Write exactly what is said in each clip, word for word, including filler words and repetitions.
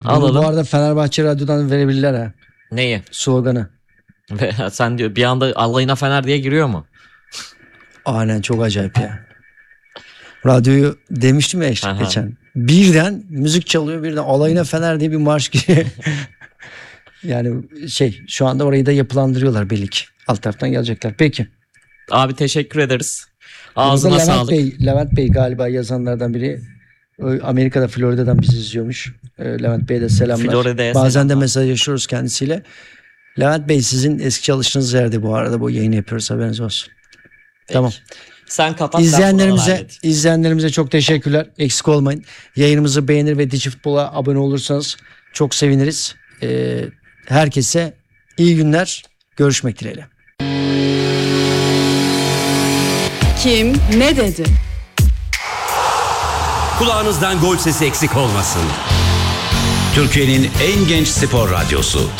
Alalım. Bu arada Fenerbahçe Radyo'dan verebilirler ha. Neyi? Sloganı. Sen diyor bir anda alayına Fener diye giriyor mu? Aynen, çok acayip ya. Radyoyu demiştim ya işte Aha. geçen. Birden müzik çalıyor, birden alayına Fener diye bir marş giriyor. Yani şey, şu anda orayı da yapılandırıyorlar belli ki. Alt taraftan gelecekler. Peki. Abi teşekkür ederiz. Ağzına Levent sağlık. Bey, Levent Bey galiba yazanlardan biri. Amerika'da, Florida'dan bizi izliyormuş. Levent Bey'e de selamlar. Florida'ya Bazen selamlar. de mesajlaşıyoruz kendisiyle. Levent Bey, sizin eski çalıştığınız yerde bu arada bu yayını yapıyoruz, haberiniz olsun. Peki. Tamam. Sen kapat. İzleyenlerimize, izleyenlerimize çok teşekkürler. Eksik olmayın. Yayınımızı beğenir ve Digifutbol'a abone olursanız çok seviniriz. Ee, herkese iyi günler. Görüşmek dileğiyle. Kim ne dedi? Kulağınızdan gol sesi eksik olmasın. Türkiye'nin en genç spor radyosu.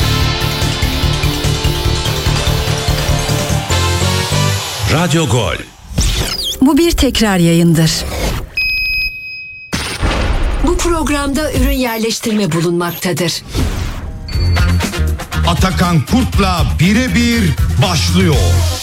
Radyo Gol. Bu bir tekrar yayındır. Bu programda ürün yerleştirme bulunmaktadır. Atakan Kurt'la birebir başlıyor.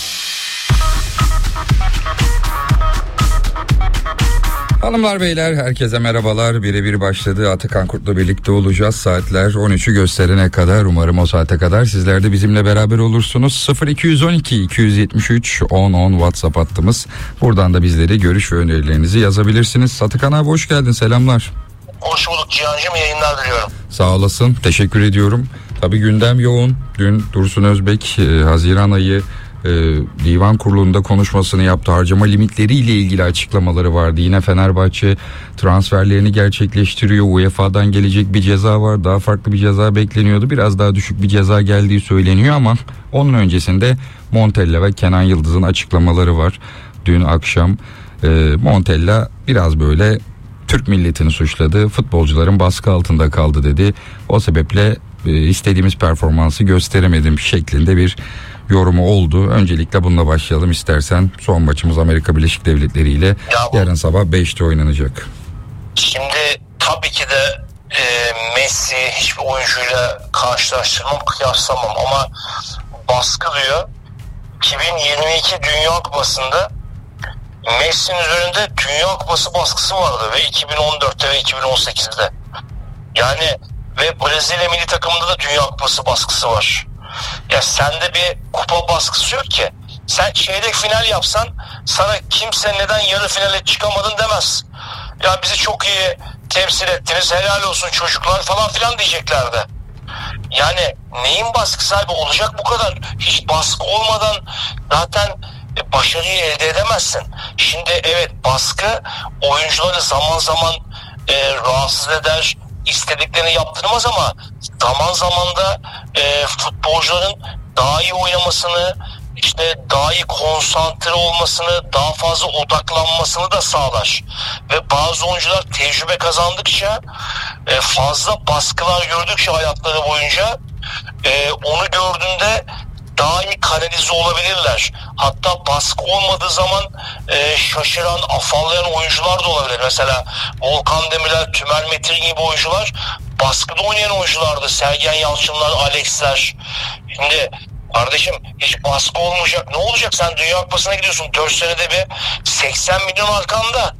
Hanımlar beyler, herkese merhabalar. Birebir başladı. Atakan Kurt'la birlikte olacağız. Saatler on üçü gösterene kadar, umarım o saate kadar sizler de bizimle beraber olursunuz. sıfır iki on iki iki yetmiş üç on on WhatsApp hattımız. Buradan da bizleri görüş ve önerilerinizi yazabilirsiniz. Atakan abi hoş geldin, selamlar. Hoş bulduk Cihan'cığım, yayınlar diliyorum. Sağ olasın, teşekkür ediyorum. Tabii gündem yoğun. Dün Dursun Özbek e, Haziran ayı e, Divan Kurulu'nda konuşmasını yaptı. Harcama limitleriyle ilgili açıklamaları vardı. Yine Fenerbahçe transferlerini gerçekleştiriyor. U E F A'dan gelecek bir ceza var. Daha farklı bir ceza bekleniyordu. Biraz daha düşük bir ceza geldiği söyleniyor ama onun öncesinde Montella ve Kenan Yıldız'ın açıklamaları var. Dün akşam e, Montella biraz böyle Türk milletini suçladı. Futbolcuların baskı altında kaldı dedi. O sebeple e, istediğimiz performansı gösteremedim şeklinde bir yorumu oldu. Öncelikle bununla başlayalım istersen. Son maçımız Amerika Birleşik Devletleri ile yarın sabah beşte oynanacak. Şimdi tabii ki de e, Messi hiçbir oyuncuyla karşılaştırmam, kıyaslamam ama baskı diyor. iki bin yirmi iki Dünya Kupası'nda Messi'nin üzerinde Dünya Kupası baskısı vardı ve iki bin on dörtte ve iki bin on sekizde. Yani ve Brezilya milli takımında da Dünya Kupası baskısı var. Ya sende bir kupa baskısı yok ki. Sen çeyrek final yapsan sana kimse neden yarı finale çıkamadın demez. Ya bizi çok iyi temsil ettiniz, helal olsun çocuklar falan filan diyeceklerdi. Yani neyin baskısı abi, olacak bu kadar. Hiç baskı olmadan zaten başarıyı elde edemezsin. Şimdi evet, baskı oyuncuları zaman zaman e, rahatsız eder, istediklerini yaptırmaz ama zaman zaman da e, futbolcuların daha iyi oynamasını, işte daha iyi konsantre olmasını, daha fazla odaklanmasını da sağlar. Ve bazı oyuncular tecrübe kazandıkça, e, fazla baskılar gördükçe hayatları boyunca e, onu gördüğünde daha iyi kanalize olabilirler. Hatta baskı olmadığı zaman e, şaşıran, afallayan oyuncular da olabilir. Mesela Volkan Demirel, Tümer Metin gibi oyuncular baskıda oynayan oyunculardı. Sergen Yalçınlar, Alex'ler. Şimdi kardeşim, hiç baskı olmayacak. Ne olacak? Sen Dünya Kupası'na gidiyorsun. dört senede bir seksen milyon arkanda.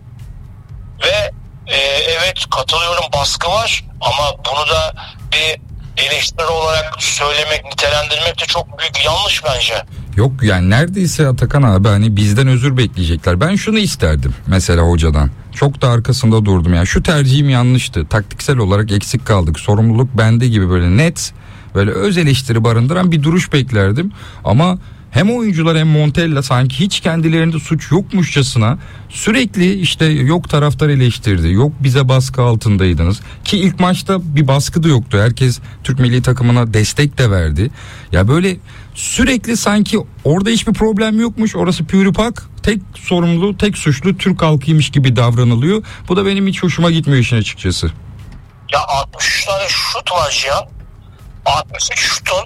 Ve e, evet, katılıyorum, baskı var ama bunu da bir eleştiri olarak söylemek, nitelendirmek de çok büyük yanlış bence. Yok yani neredeyse Atakan abi hani bizden özür bekleyecekler. Ben şunu isterdim mesela hocadan. Çok da arkasında durdum yani. Şu tercihim yanlıştı. Taktiksel olarak eksik kaldık. Sorumluluk bende gibi böyle net, böyle öz eleştiri barındıran bir duruş beklerdim. Ama hem oyuncular hem Montella sanki hiç kendilerinde suç yokmuşçasına sürekli işte yok taraftar eleştirdi, yok bize baskı altındaydınız ki ilk maçta bir baskı da yoktu. Herkes Türk milli takımına destek de verdi. Ya böyle sürekli sanki orada hiçbir problem yokmuş, orası pürüpak, tek sorumlu, tek suçlu Türk halkıymış gibi davranılıyor. Bu da benim hiç hoşuma gitmiyor işin açıkçası. Ya altmış üç tane şut var Cihan. altmış üç şutun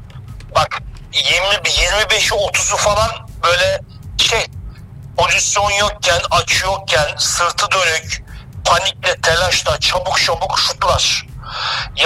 bak yirmi beşi otuzu falan böyle şey, pozisyon yokken, açı yokken, sırtı dönük, panikle, telaşla, çabuk çabuk şutlar.